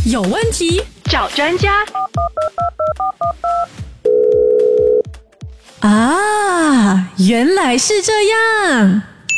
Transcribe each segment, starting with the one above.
有问题找专家。啊，原来是这样。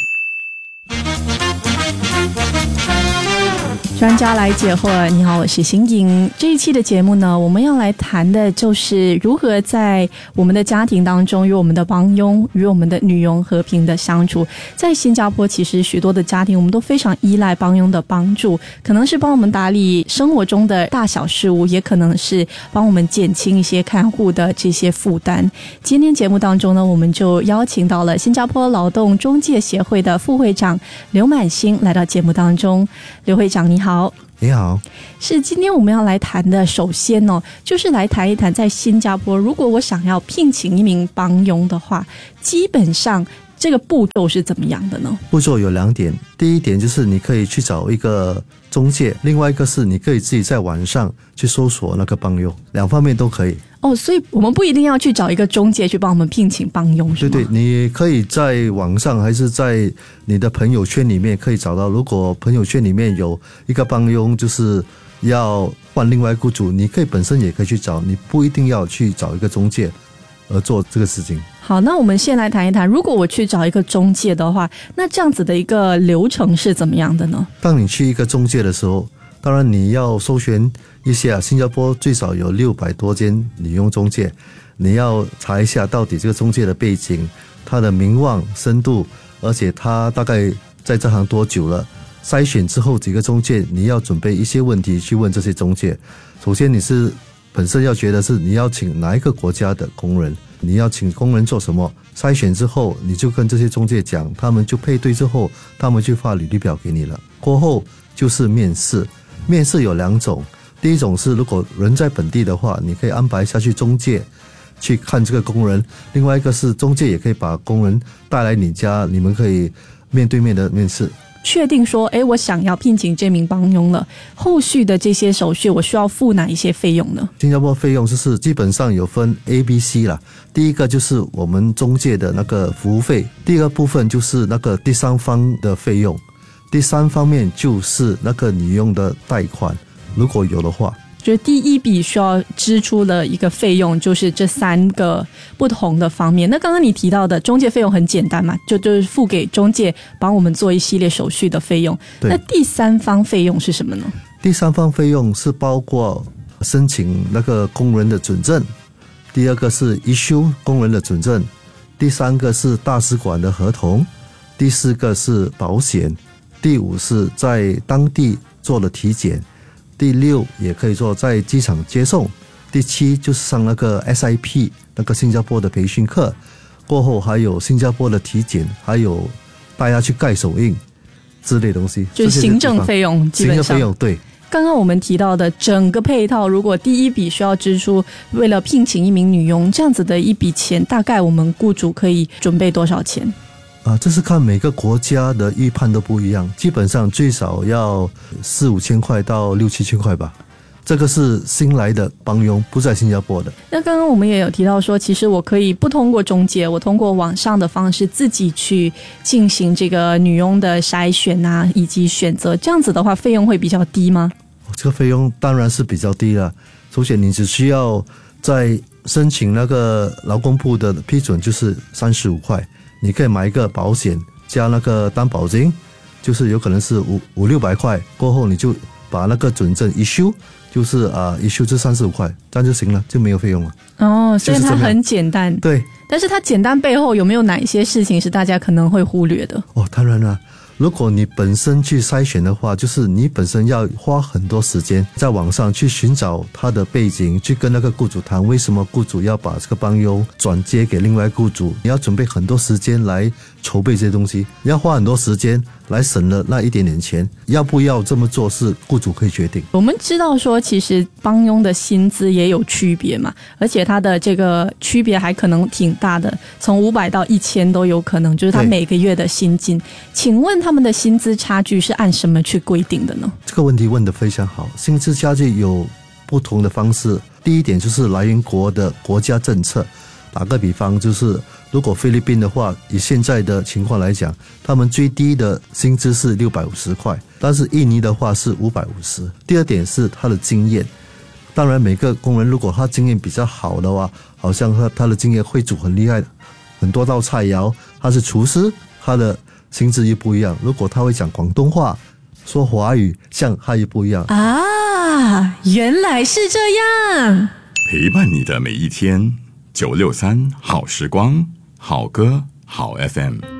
专家来解惑，你好，我是欣颖。这一期的节目呢，我们要来谈的就是如何在我们的家庭当中与我们的帮佣、与我们的女佣和平的相处。在新加坡，其实许多的家庭我们都非常依赖帮佣的帮助，可能是帮我们打理生活中的大小事务，也可能是帮我们减轻一些看护的这些负担。今天节目当中呢，我们就邀请到了新加坡劳动中介协会的副会长刘满兴来到节目当中。刘会长你好。 你好， 是今天我们要来谈的，首先就是来谈一谈在新加坡，如果我想要聘请一名帮佣的话，基本上这个步骤是怎么样的呢？ 步骤有2点，第一点就是你可以去找一个中介，另外一个是你可以自己在网上去搜索那个帮佣，2方面都可以。 所以我们不一定要去找一个中介去帮我们聘请帮佣，是吗？ 对，你可以在网上还是在你的朋友圈里面可以找到，如果朋友圈里面有一个帮佣就是要换另外雇主，你可以本身也可以去找，你不一定要去找一个中介而做这个事情。 好，那我们先来谈一谈，如果我去找一个中介的话，那这样子的一个流程是怎么样的呢？ 当你去一个中介的时候，当然你要搜寻一下，新加坡最少有600多间女佣中介，你要查一下到底这个中介的背景，他的名望深度，而且他大概在这行多久了。筛选之后几个中介，你要准备一些问题去问这些中介。首先你是本身要觉得是你要请哪一个国家的工人，你要请工人做什么，筛选之后你就跟这些中介讲，他们就配对之后，他们就发履历表给你了。过后就是面试，面试有2种，第一种是如果人在本地的话，你可以安排下去中介去看这个工人，另外一个是中介也可以把工人带来你家，你们可以面对面的面试。 确定说我想要聘请这名帮佣了，后续的这些手续我需要付哪一些费用呢？新加坡费用就是基本上有分 A、B、C 啦。第一个就是我们中介的那个服务费，第二个部分就是那个第三方的费用，第3方面就是那个女佣的贷款，如果有的话。 就是第一笔需要支出的一个费用，就是这3个不同的方面。那刚刚你提到的中介费用很简单嘛，就是付给中介帮我们做一系列手续的费用。那第3方费用是什么呢？ 第3方费用是包括申请那个工人的准证，第2个是 issue 工人的准证，第3个是大使馆的合同，第4个是保险，第5是在当地做了体检，第6也可以做在机场接送，第7就是上那个 SIP 那个新加坡的培训课，过后还有新加坡的体检，还有带他去盖手印之类的东西， 就是行政费用。基本上行政费用，对。 刚刚我们提到的整个配套，如果第一笔需要支出为了聘请一名女佣，这样子的一笔钱，大概我们雇主可以准备多少钱？ 这是看每个国家的预判都不一样，基本上最少要4-5千块到6-7千块吧。这个是新来的帮佣，不在新加坡的。 那刚刚我们也有提到说，其实我可以不通过中介，我通过网上的方式自己去进行这个女佣的筛选啊，以及选择，这样子的话费用会比较低吗？ 这个费用当然是比较低了。首先你只需要在申请那个劳工部的批准，就是35块，你可以买一个保险加那个担保金，就是有可能是500-600块，过后你就把那个准证 issue， 就是issue 这35块，这样就行了，就没有费用了。 所以它很简单。 对， 但是它简单背后有没有哪一些事情是大家可能会忽略的？ 当然了。如果你本身去筛选的话，就是你本身要花很多时间在网上去寻找他的背景，去跟那个雇主谈为什么雇主要把这个帮佣转接给另外雇主，你要准备很多时间来筹备这些东西，你要花很多时间来省了那一点点钱。要不要这么做是雇主可以决定。 我们知道说其实帮佣的薪资也有区别嘛，而且它的这个区别还可能挺大的，从500到1000都有可能，就是他每个月的薪金。请问他们的薪资差距是按什么去规定的呢？ 这个问题问得非常好。薪资差距有不同的方式，第一点就是来源国的国家政策， 打个比方，就是如果菲律宾的话，以现在的情况来讲，他们最低的薪资是650块，但是印尼的话是550。第二点是他的经验，当然每个工人如果他经验比较好的话，好像他的经验会煮很厉害的很多道菜肴，他是厨师，他的薪资又不一样。如果他会讲广东话、说华语，像他又不一样啊，原来是这样。 陪伴你的每一天，963好时光，好歌好 FM。